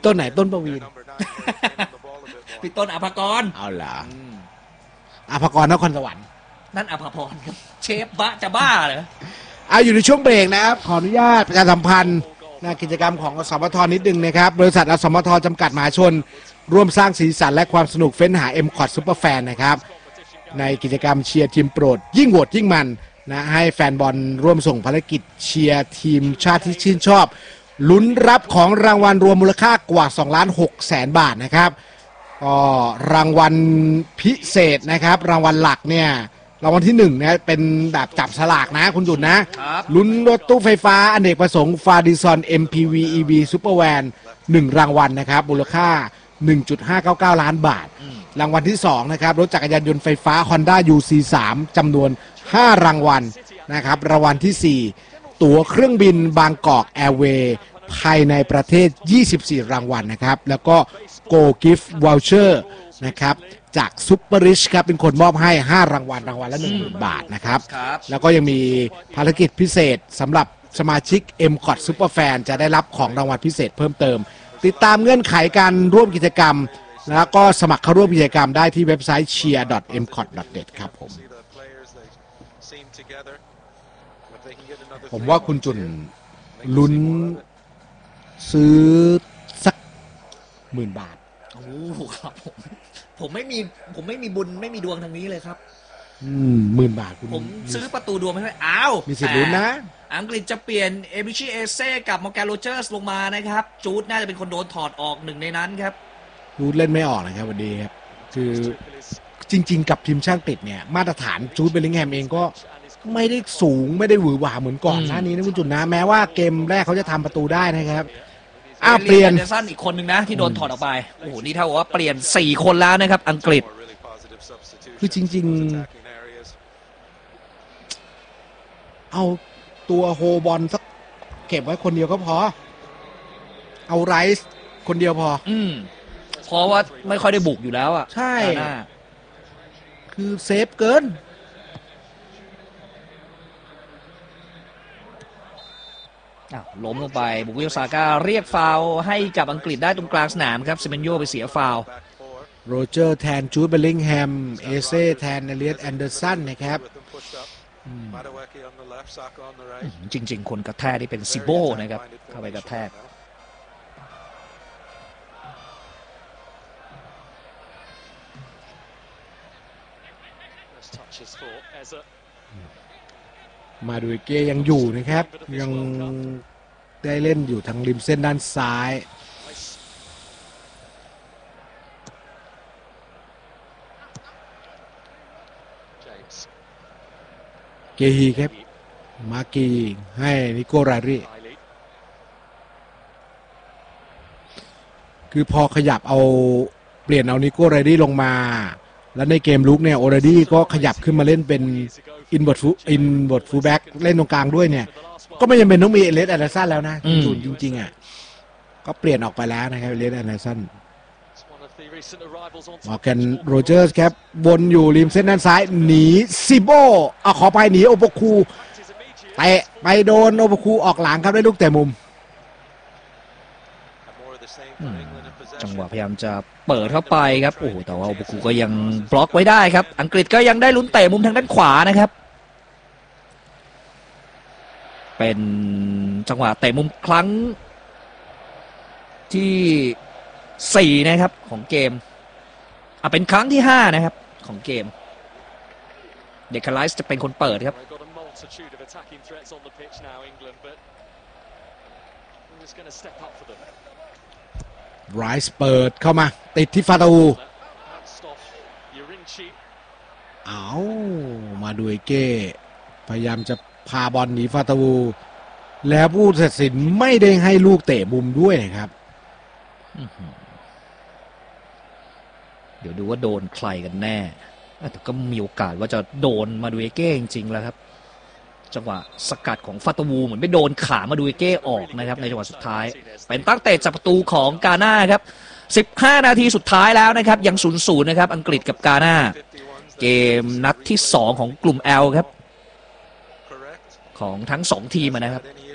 ต้นไหนต้นประวีณพี่ต้นอภกรเอาล่ะอภกรนครสวรรค์นั่นอภพรครับเชฟจะบ้าเหรอเอาอยู่ในช่วงเบรกนะครับขออนุญาตประชาสัมพันธ์กิจกรรมของอสมทนิดนึงนะครับบริษัทอสมทจำกัดมหาชนร่วมสร้างสีสันและความสนุกเฟ้นหา M-Cot Super Fan นะครับในกิจกรรมเชียร์ทีมโปรดยิ่งโหวตยิ่งมันนะให้แฟนบอลร่วมส่งภารกิจเชียร์ทีมชาติที่ชื่นชอบลุ้นรับของรางวัลรวมมูลค่ากว่า 2,600,000 บาทนะครับก็รางวัลพิเศษนะครับรางวัลหลักเนี่ยรางวัลที่1นะเป็นแบบจับฉลากนะคุณจุดนะลุ้นรถตู้ไฟฟ้าอเนกประสงค์ฟาดิซอน MPV EV Super Van 1 รางวัลนะครับมูลค่า 1.599 ล้านบาทรางวัลที่2นะครับรถจักรยานยนต์ไฟฟ้า Honda UC3 จำนวน5รางวัลนะครับรางวัลที่4ตั๋วเครื่องบินบางกอกแอร์เวย์ภายในประเทศ24รางวัลนะครับแล้วก็ Go Gift Voucher นะครับจากซุปเปอร์ริชครับเป็นคนมอบให้5รางวัลละ 10,000 บาทนะครับแล้วก็ยังมีภารกิจพิเศษสำหรับสมาชิก M-Cot Super Fan จะได้รับของรางวัลพิเศษเพิ่มเติมติดตามเงื่อนไขการร่วมกิจกรรมแล้วก็สมัครเข้าร่วมกิจกรรมได้ที่เว็บไซต์ cheer.mcot.net ครับผมว่าคุณจุนลุ้นซื้อสัก10,000 บาทโอ้ครับผมไม่มีบุญไม่มีดวงทางนี้เลยครับ 10,000 บาทผมซื้อประตูดวงไม่ได้อ้าวมีสิทธิ์ลุ้นนะอังกฤษจะเปลี่ยนเอมิชิเอเซ่กับมอร์แกนโรเจอร์สลงมานะครับจูดน่าจะเป็นคนโดนถอดออกหนึ่งในนั้นครับจูดเล่นไม่ออกนะครับวันนี้ครับคือจริงๆกับทีมชาติอังกฤษเนี่ยมาตรฐานจูดเบลลิงแฮมเองก็ไม่ได้สูงไม่ได้หวือหวาเหมือนก่อนหน้านี้นะคุณจุนนะแม้ว่าเกมแรกเขาจะทำประตูได้นะครับเปลี่ยนเดซันอีกคนนึงนะที่โดนถอดออกไปโอ้โหนี่เท่ากับว่าเปลี่ยน4คนแล้วนะครับอังกฤษคือจริงๆเอาตัวโฮบอลสักเก็บไว้คนเดียวก็พอเอาไรส์คนเดียวพอเพราะว่าไม่ค่อยได้บุกอยู่แล้วอ่ะใช่คือเซฟเกินล้มลงไปบุกวิลซาก้าเรียกฟาวล์ให้กับอังกฤษได้ตรงกลางสนามครับเซเมนโยไปเสียฟาวล์โรเจอร์แทนจูดเบลลิงแฮมเอเซ่แทนเอเลียตแอนเดอร์สันนะครับจริงๆคนกระแทกที่เป็นซิโบนะครับเข้าไปกระแทกมาดูเกยังอยู่นะครับยังได้เล่นอยู่ทางริมเส้นด้านซ้ายเกฮีครับมากีให้นิโกรารีคือพอขยับเอาเปลี่ยนเอานิโกรารีลงมาแล้วในเกมลุกเนี่ยโอรารีก็ขยับขึ้นมาเล่นเป็นอินบอร์ดฟูลแบ็กเล่นตรงกลางด้วยเนี่ยก็ไม่จำเป็นต้องมีเอเลสแอนเดอร์สันแล้วนะจริงๆอ่ะก็เปลี่ยนออกไปแล้วนะครับเอเลสแอนเดอร์สันมอร์แกนโรเจอร์สครับบนอยู่ริมเส้นด้านซ้ายหนีซิโบขอไปหนีโอโปคูเตะไปโดนโอโปคูออกหลังครับได้ลูกเตะมุมจังหวะพยายามจะเปิดเข้าไปครับโอ้แต่ว่าโอโปคูก็ยังบล็อกไว้ได้ครับอังกฤษก็ยังได้ลุ้นเตะมุมทางด้านขวานะครับเป็นจังหวะเตะมุมครั้งที่4นะครับของเกมเป็นครั้งที่5นะครับของเกมเดคาไลส์จะเป็นคนเปิดครับไรส์เปิดเข้ามาติดที่ฟาตูมาดูเก้พยายามจะพาบอลหนีฟาตูแล้วผู้ตัดสินไม่ได้ให้ลูกเตะมุมด้วยนะครับเดี๋ยวดูว่าโดนใครกันแน่แต่ก็มีโอกาสว่าจะโดนมาดูเก้จริงๆแล้วครับจังหวะสกัดของฟาตาวูเหมือนไปโดนขามาดูเก้ออกนะครับในจังหวะสุดท้ายเป็นตั้งเตะจากประตูของกาน่าครับ15นาทีสุดท้ายแล้วนะครับยัง 0-0 นะครับอังกฤษกับกาน่าเกมนัดที่2ของกลุ่ม L ครับของทั้ง2ทีมนะครับ